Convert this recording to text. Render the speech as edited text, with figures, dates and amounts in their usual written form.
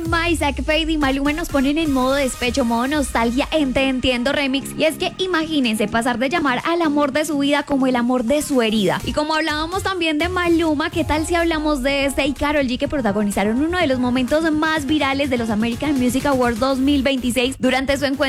Mai, Zack Fade y Maluma nos ponen en modo despecho, modo nostalgia en Te Entiendo Remix. Y es que imagínense pasar de llamar al amor de su vida como el amor de su herida. Y como hablábamos también de Maluma, ¿qué tal si hablamos de este y Karol G, que protagonizaron uno de los momentos más virales de los American Music Awards 2026 durante su encuentro